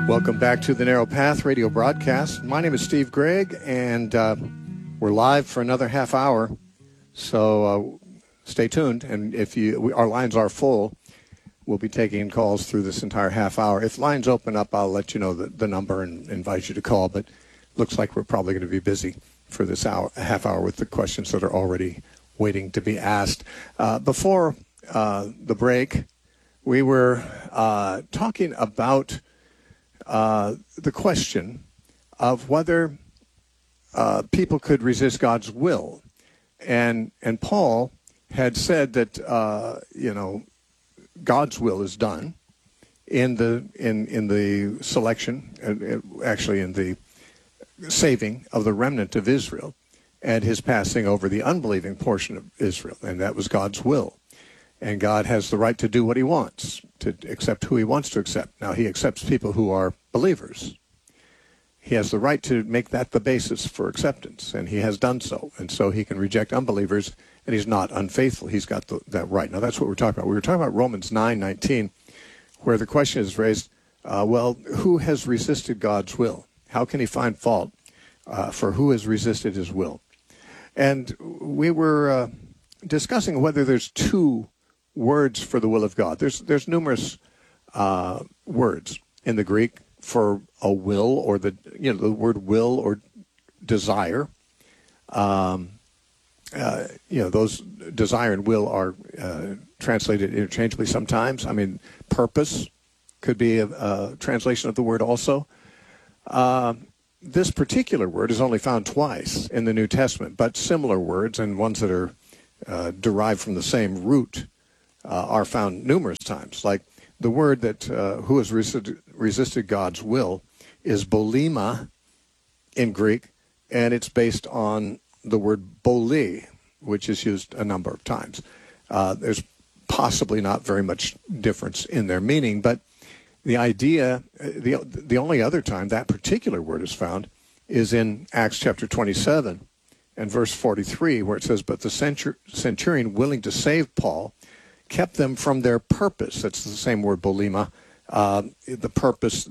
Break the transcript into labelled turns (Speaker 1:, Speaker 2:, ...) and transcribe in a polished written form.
Speaker 1: Welcome back to the Narrow Path radio broadcast. My name is Steve Gregg, and we're live for another half hour. So stay tuned, and if our lines are full, we'll be taking calls through this entire half hour. If lines open up, I'll let you know the number and invite you to call. But looks like we're probably going to be busy for this half hour with the questions that are already waiting to be asked. Before the break, we were talking about the question of whether people could resist God's will, and Paul had said that God's will is done in the selection, actually in the saving of the remnant of Israel, and his passing over the unbelieving portion of Israel, and that was God's will. And God has the right to do what he wants, to accept who he wants to accept. Now, he accepts people who are believers. He has the right to make that the basis for acceptance, and he has done so. And so he can reject unbelievers, and he's not unfaithful. He's got that right. Now, that's what we're talking about. We were talking about Romans 9:19, where the question is raised, who has resisted God's will? How can he find fault for who has resisted his will? And we were discussing whether there's two words for the will of God. There's numerous words in the Greek for a will, or the word will or desire. Those desire and will are translated interchangeably sometimes. I mean, purpose could be a translation of the word also. This particular word is only found twice in the New Testament, but similar words and ones that are derived from the same root are found numerous times. Like the word that who has resisted God's will is bolema in Greek, and it's based on the word boli, which is used a number of times. There's possibly not very much difference in their meaning, but the idea, the only other time that particular word is found is in Acts chapter 27 and verse 43, where it says, "But the centurion, willing to save Paul, kept them from their purpose." That's the same word, bolema. The purpose